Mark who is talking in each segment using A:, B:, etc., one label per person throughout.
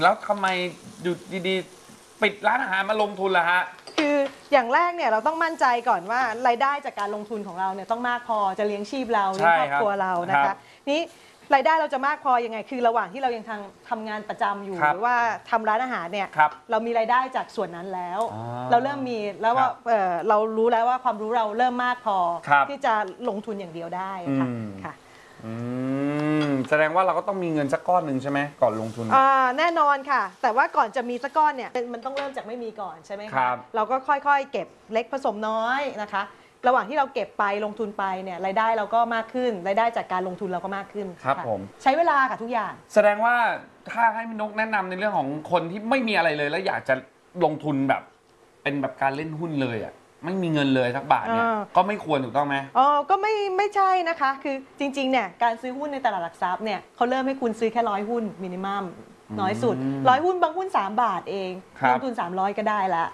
A: แล้วทำไมอยู่ดีๆปิดร้านอาหารมาลงทุนล่ะฮะ
B: คืออย่างแรกเนี่ยเราต้องมั่นใจก่อนว่ารายได้จากการลงทุนของเราเนี่ยต้องมากพอจะเลี้ยงชีพเราเลี้ยงครอบครัวเรานะคะนี้รายได้เราจะมากพอยังไงคือระหว่างที่เรายังทำงานประจำอยู่หรือว่าทำร้านอาหารเนี่ยเรามีรายได้จากส่วนนั้นแล้วเราเริ่มมีแล้วว่าเรารู้แล้วว่าความรู้เราเริ่มมากพอที่จะลงทุนอย่างเดียวได้ค่ะ
A: แสดงว่าเราก็ต้องมีเงินสักก้อนหนึ่งใช่ไหมก่อนลงทุน
B: แน่นอนค่ะแต่ว่าก่อนจะมีสักก้อนเนี่ยมันต้องเริ่มจากไม่มีก่อนใช่ไหมคะเราก็ค่อยๆเก็บเล็กผสมน้อยนะคะระหว่างที่เราเก็บไปลงทุนไปเนี่ยรายได้เราก็มากขึ้นรายได้จากการลงทุนเราก็มากขึ้น
A: ครับผม
B: ใช้เวลาค่ะทุกอย่าง
A: แสดงว่าถ้าให้พี่นกแนะนำในเรื่องของคนที่ไม่มีอะไรเลยแล้วอยากจะลงทุนแบบเป็นแบบการเล่นหุ้นเลยอ่ะไม่มีเงินเลยสักบาทเนี่ยก็ไม่ควรถูกต้องไหม
B: ก็ไม่ใช่นะคะคือจริงๆเนี่ยการซื้อหุ้นในตลาดหลักทรัพย์เนี่ยเขาเริ่มให้คุณซื้อแค่100 หุ้นมินิมัมน้อยสุด100 หุ้นบางหุ้น3 บาทเองลงทุน300ก็ได้ละ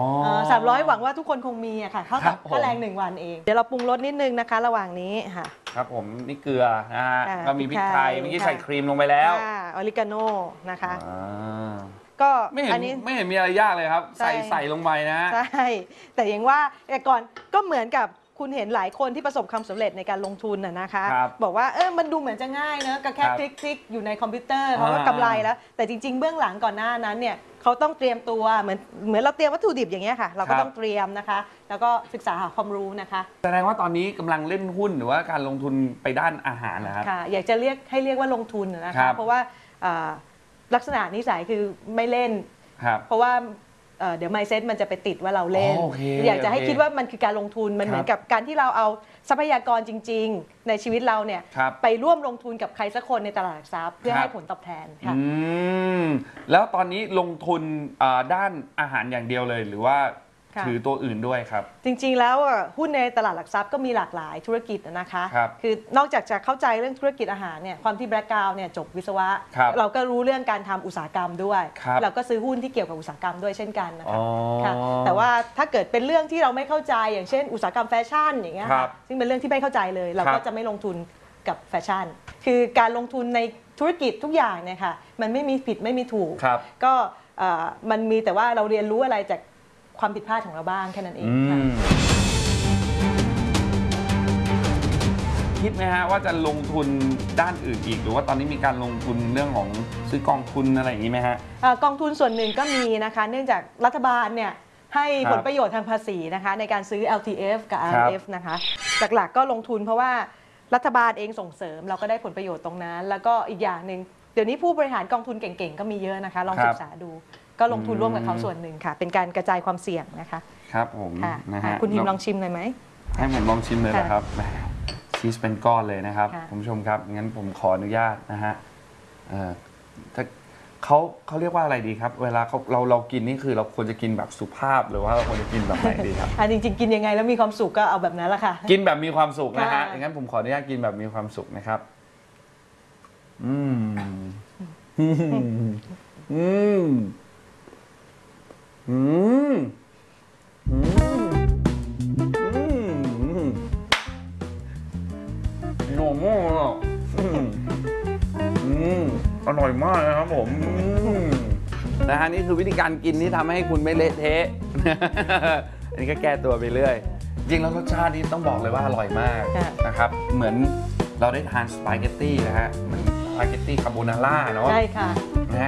B: 300หวังว่าทุกคนคงมีอะค่ะเท่ากับค่าแรง1 วันเองเดี๋ยวเราปรุงรสนิดนึงนะคะระหว่างนี้ค่ะ
A: ครับผมนี่เกลือนะฮะก็มีพริกไทยเมื่อกี้ใส่ครีมลงไปแล้ว
B: ออริกาโน่นะคะ
A: ก็ไม่เห็นมีอะไรยากเลยครับใส่ลงไปนะ
B: ใช่แต่อย่างว่าก่อนก็เหมือนกับคุณเห็นหลายคนที่ประสบความสำเร็จในการลงทุนนะคะบอกว่ามันดูเหมือนจะง่ายนะก็แค่คลิกอยู่ในคอมพิวเตอร์เขาก็กำไรแล้วแต่จริงๆเบื้องหลังก่อนหน้านั้นเนี่ยเขาต้องเตรียมตัวเหมือนเราเตรียมวัตถุดิบอย่างเงี้ยค่ะเราก็ต้องเตรียมนะคะแล้วก็ศึกษาหาความรู้นะคะ
A: แสดงว่าตอนนี้กำลังเล่นหุ้นหรือว่าการลงทุนไปด้านอาหารนะครับ
B: ค่ะอยากจะเรียกว่าลงทุนนะคะเพราะว่าลักษณะนิสัยคือไม่เล่นเพราะว่าเดี๋ยว mindset มันจะไปติดว่าเราเล่นอยากจะให้คิดว่ามันคือการลงทุนมันเหมือนกับการที่เราเอาทรัพยากรจริงๆในชีวิตเราเนี่ยไปร่วมลงทุนกับใครสักคนในตลาดหลักทรัพย์เพื่อให้ผลตอบแทนค่ะ
A: แล้วตอนนี้ลงทุนด้านอาหารอย่างเดียวเลยหรือว่าถือตัวอื่นด้วยครับ
B: จริงๆแล้วหุ้นในตลาดหลักทรัพย์ก็มีหลากหลายธุรกิจนะคะคือนอกจากจะเข้าใจเรื่องธุรกิจอาหารเนี่ยความที่แบล็กกราวด์เนี่ยจบวิศวะเราก็รู้เรื่องการทำอุตสาหกรรมด้วยเราก็ซื้อหุ้นที่เกี่ยวกับอุตสาหกรรมด้วยเช่นกันนะคะแต่ว่าถ้าเกิดเป็นเรื่องที่เราไม่เข้าใจอย่างเช่นอุตสาหกรรมแฟชั่นอย่างเงี้ยซึ่งเป็นเรื่องที่ไม่เข้าใจเลยเราก็จะไม่ลงทุนกับแฟชั่นคือการลงทุนในธุรกิจทุกอย่างเนี่ยค่ะมันไม่มีผิดไม่มีถูกก็มันมีแต่ว่าเราเรียนรู้อะไรจากความผิดพลาดของเราบ้างแค่นั้นเองค่ะ
A: คิดไหมฮะว่าจะลงทุนด้านอื่นอีกหรือว่าตอนนี้มีการลงทุนเรื่องของซื้อกองทุนอะไรอย่างนี้ไหมฮะ
B: กองทุนส่วนหนึ่งก็มีนะคะเนื่องจากรัฐบาลเนี่ยให้ผลประโยชน์ทางภาษีนะคะในการซื้อ LTF กับ RF นะคะหลักๆก็ลงทุนเพราะว่ารัฐบาลเองส่งเสริมเราก็ได้ผลประโยชน์ตรงนั้นแล้วก็อีกอย่างหนึ่งเดี๋ยวนี้ผู้บริหารกองทุนเก่งๆก็มีเยอะนะคะลองศึกษาดูก็ลงทุนร่วมกับเขาส่วนหนึ่งค่ะเป็นการกระจายความเสี่ยงนะคะ
A: ครับผม
B: นะฮะคุณฮิมลองชิมหน่อยไหม
A: ให้ผมลองชิมเลยนะครับชีสเป็นก้อนเลยนะครับคุณผู้ชมครับงั้นผมขออนุญาตนะฮะถ้าเขาเรียกว่าอะไรดีครับเวลาเรากินนี่คือเราควรจะกินแบบสุภาพหรือว่าเราควรจะกินแบบไหนดีครับ
B: จริงๆกินยังไงแล้วมีความสุขก็เอาแบบนั้นแหละค่ะ
A: กินแบบมีความสุขนะฮะงั้นผมขออนุญาตกินแบบมีความสุขนะครับหอมมากอร่อยมากนะครับผมนะฮะนี่คือวิธีการกินที่ทำให้คุณไม่เละเทะอันนี้ก็แก้ตัวไปเรื่อยจริงแล้วรสชาตินี่ต้องบอกเลยว่าอร่อยมากนะครับเหมือนเราได้ทานสปาเกตตี้นะฮะเหมือนสปาเกตตี้คาโบนาร่าเนาะ
B: ใช่ค่ะ